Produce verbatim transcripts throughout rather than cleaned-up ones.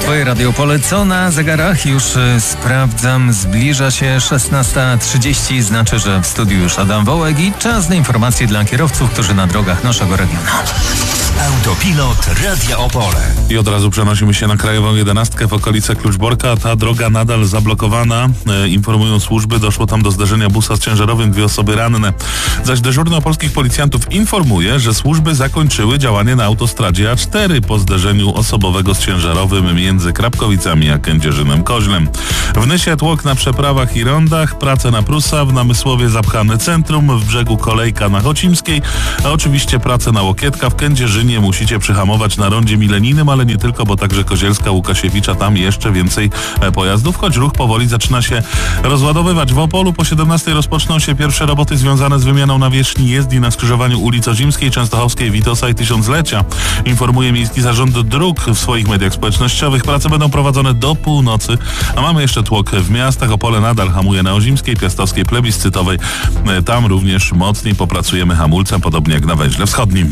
Twoje Radio Opole, co na zegarach? Już y, sprawdzam, zbliża się szesnasta trzydzieści, znaczy, że w studiu już Adam Wołek i czas na informacje dla kierowców, którzy na drogach naszego regionu. Autopilot Radia Opole. I od razu przenosimy się na Krajową jedenastkę w okolice Kluczborka. Ta droga nadal zablokowana. E, informują służby, doszło tam do zderzenia busa z ciężarowym, dwie osoby ranne. Zaś dyżurny opolskich policjantów informuje, że służby zakończyły działanie na autostradzie A cztery po zderzeniu osobowego z ciężarowym między Krapkowicami a Kędzierzynem-Koźlem. W Nysie tłok na przeprawach i rondach, prace na Prusa, w Namysłowie zapchane centrum, w Brzegu kolejka na Chocimskiej, a oczywiście prace na Łokietka w Kędzierzynie. Musicie przyhamować na rondzie Milenijnym, ale nie tylko, bo także Kozielska, Łukasiewicza, tam jeszcze więcej pojazdów, choć ruch powoli zaczyna się rozładowywać. W Opolu po siedemnastej rozpoczną się pierwsze roboty związane z wymianą nawierzchni jezdni na skrzyżowaniu ulic Ozimskiej, Częstochowskiej, Witosa i Tysiąclecia. Informuje Miejski Zarząd Dróg w swoich mediach społecznościowych. Prace będą prowadzone do północy, a mamy jeszcze tłok w miastach. Opole nadal hamuje na Ozimskiej, Piastowskiej, Plebiscytowej. Tam również mocniej popracujemy hamulcem, podobnie jak na węźle wschodnim.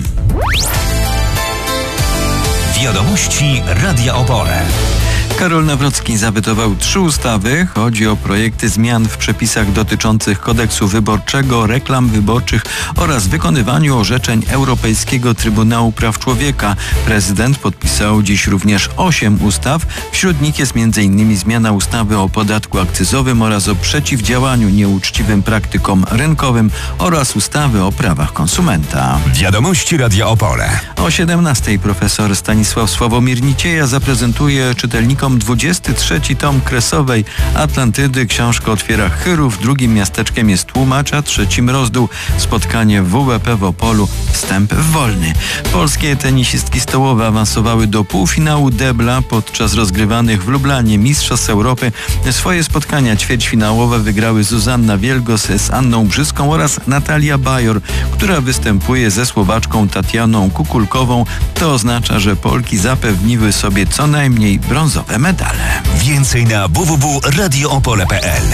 Wiadomości Radia Opole. Karol Nawrocki zawetował trzy ustawy. Chodzi o projekty zmian w przepisach dotyczących kodeksu wyborczego, reklam wyborczych oraz wykonywaniu orzeczeń Europejskiego Trybunału Praw Człowieka. Prezydent podpisał dziś również osiem ustaw. Wśród nich jest między innymi zmiana ustawy o podatku akcyzowym oraz o przeciwdziałaniu nieuczciwym praktykom rynkowym oraz ustawy o prawach konsumenta. Wiadomości Radia Opole. O siedemnastej profesor Stanisław Sławomir Nicieja zaprezentuje czytelnikom dwudziesty trzeci tom Kresowej Atlantydy. Książka otwiera Chyrów, drugim miasteczkiem jest Tłumacz, a trzecim Rozdół. Spotkanie w W B P w Opolu, wstęp wolny. Polskie tenisistki stołowe awansowały do półfinału debla podczas rozgrywanych w Lublanie Mistrzostw Europy. Swoje spotkania ćwierćfinałowe wygrały Zuzanna Wielgos z Anną Brzyską oraz Natalia Bajor, która występuje ze Słowaczką Tatianą Kukulkową. To oznacza, że Polki zapewniły sobie co najmniej brązowe medale. Więcej na w w w kropka radio opole kropka p l.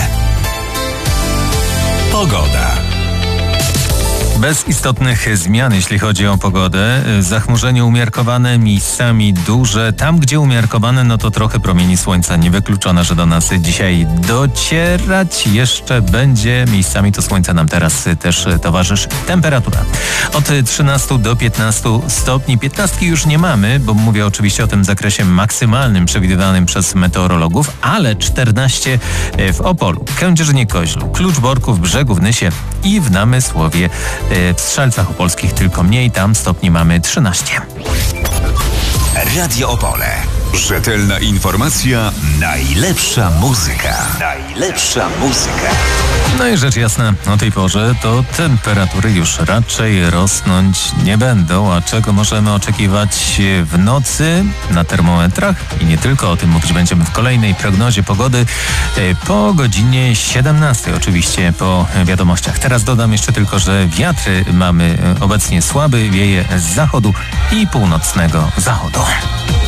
Pogoda. Bez istotnych zmian, jeśli chodzi o pogodę. Zachmurzenie umiarkowane, miejscami duże. Tam, gdzie umiarkowane, no to trochę promieni słońca. Niewykluczone, że do nas dzisiaj docierać jeszcze będzie. Miejscami to słońce nam teraz też towarzyszy. Temperatura od trzynastu do piętnastu stopni. piętnastki już nie mamy, bo mówię oczywiście o tym zakresie maksymalnym przewidywanym przez meteorologów, ale czternaście w Opolu, Kędzierzynie-Koźlu, Kluczborku, w Brzegu, w Nysie i w Namysłowie. W Strzelcach Opolskich tylko mniej, tam stopni mamy trzynaście. Radio Opole. Rzetelna informacja, najlepsza muzyka. Najlepsza muzyka. No i rzecz jasna, o tej porze to temperatury już raczej rosnąć nie będą. A czego możemy oczekiwać w nocy na termometrach? I nie tylko, o tym mówić będziemy w kolejnej prognozie pogody po godzinie siedemnastej, oczywiście po wiadomościach. Teraz dodam jeszcze tylko, że wiatry mamy obecnie słaby, wieje z zachodu i północnego zachodu.